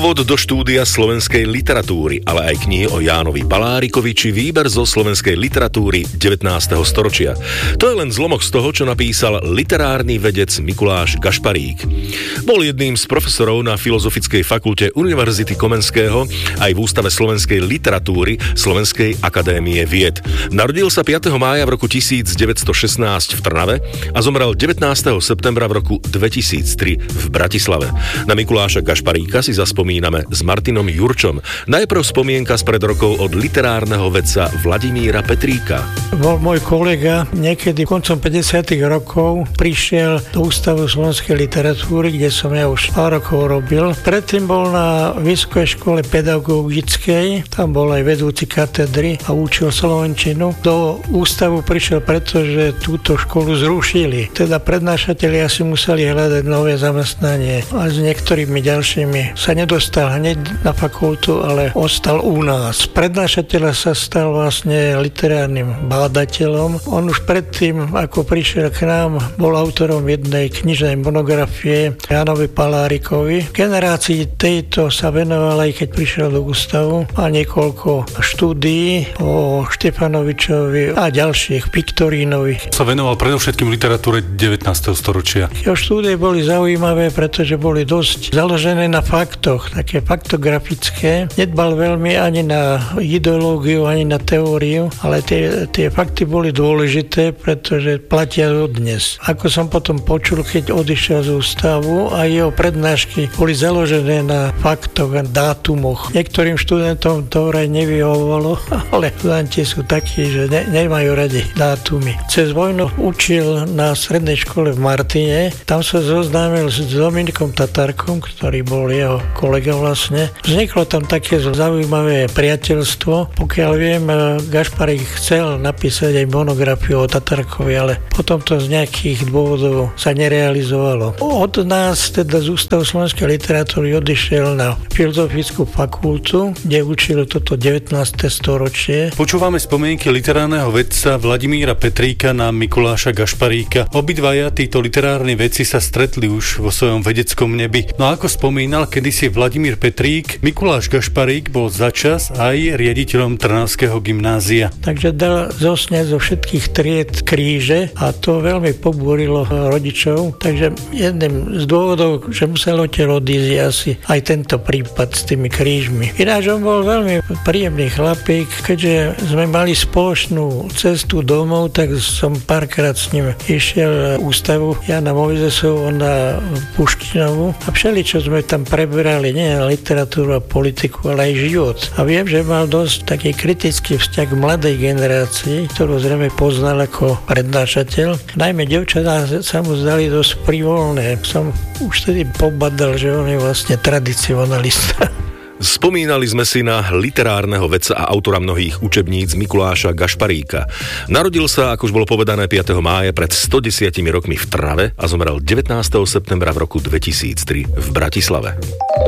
Úvod do štúdia slovenskej literatúry, ale aj knihy o Jánovi Palárikovi či výber zo slovenskej literatúry 19. storočia. To je len zlomok z toho, čo napísal literárny vedec Mikuláš Gašparík. Bol jedným z profesorov na Filozofickej fakulte Univerzity Komenského aj v Ústave slovenskej literatúry Slovenskej akadémie vied. Narodil sa 5. mája v roku 1916 v Trnave a zomrel 19. septembra v roku 2003 v Bratislave. Na Mikuláša Gašparíka si zaspomíname s Martinom Jurčom. Najprv spomienka spred rokov od literárneho vedca Vladimíra Petríka. Bol môj kolega, niekedy koncom 50. rokov prišiel do Ústavu slovenskej literatúry, kde som ja už pár rokov robil. Predtým bol na Vysokej škole pedagogickej, tam bol aj vedúci katedry a učil slovenčinu. Do ústavu prišiel, pretože túto školu zrušili. Teda prednášatelia si museli hľadať nové zamestnanie a s niektorými ďalšími sa nedostal hneď na fakultu, ale ostal u nás. Prednášateľa sa stal vlastne literárnym bádateľom. On už predtým, ako prišiel k nám, bol autorom jednej knižnej monografie Jánovi Palárikovi. Generácii tejto sa venoval aj keď prišiel do ústavu a niekoľko štúdií o Štefanovičovi a ďalších Viktorínovi. Sa venoval predovšetkým literatúre 19. storočia. Jeho štúdie boli zaujímavé, pretože boli dosť založené na faktoch, také faktografické. Nedbal veľmi ani na ideológiu, ani na teóriu, ale tie fakty boli dôležité, pretože platia dodnes. Ako som potom počul, keď odišiel z ústavu, a jeho prednášky boli založené na faktoch a dátumoch. Niektorým študentom to vraj nevyhovovalo, ale študenti sú takí, že nemajú radi dátumy. Cez vojnu učil na strednej škole v Martine. Tam sa zoznámil s Dominikom Tatarkom, ktorý bol jeho kolega vlastne. Vzniklo tam také zaujímavé priateľstvo. Pokiaľ viem, Gašparík chcel napísať aj monografiu o Tatarkovi, ale potom to z nejakých dôvodov sa nerealizovalo. Od nás, teda z Ústavu slovenskej literatúry, odišiel na Filozofickú fakultu, kde učil toto 19. storočie. Počúvame spomienky literárneho vedca Vladimíra Petríka na Mikuláša Gašparíka. Obidvaja títo literárni vedci sa stretli už vo svojom vedeckom nebi. No ako spomínal kedysi Vladimír Petrík, Mikuláš Gašparík bol začas aj riaditeľom Trnavského gymnázia. Takže dal zosňať zo všetkých tried kríže a to veľmi pobúrilo rodičov. Takže jedným z dôvodov, že musel odtiaľ odísť, asi aj tento prípad s tými krížmi. Ináč on bol veľmi príjemný chlapík, keďže sme mali spoločnú cestu domov, tak som párkrát s ním išiel ústavu Jana Mojzesov na Puštinovu a všeličo sme tam preberali, nie literatúru a politiku, ale aj život. A viem, že mal dosť taký kritický vzťah k mladej generácii, ktorú zrejme poznal ako prednášateľ. Najmä dievčatá sa mu zdali dosť frivolné. Som už tedy pobadal, že on je vlastne tradicionalista. Spomínali sme si na literárneho vedca a autora mnohých učebníc Mikuláša Gašparíka. Narodil sa, ako už bolo povedané, 5. mája pred 110 rokmi v Trnave a zomrel 19. septembra v roku 2003 v Bratislave.